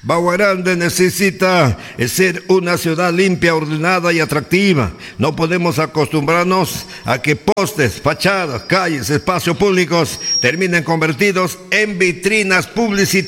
Baguarande necesita ser una ciudad limpia, ordenada y atractiva. No podemos acostumbrarnos a que postes, fachadas, calles, espacios públicos terminen convertidos en vitrinas publicitarias